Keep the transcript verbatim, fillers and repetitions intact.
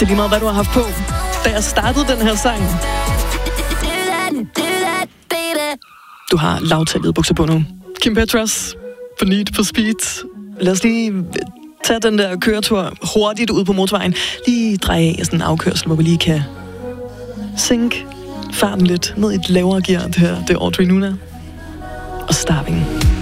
Det er lige meget, hvad du har haft på, da jeg startede den her sang. Du har lavtallede bukser på nu. Kim Petras, for Need for Speed. Lad os lige tage den der køretur hurtigt ud på motorvejen. Lige dreje af sådan en afkørsel, hvor vi lige kan sænke farten lidt ned i et lavere gear. Det her, det er Audrey Nuna og Starving.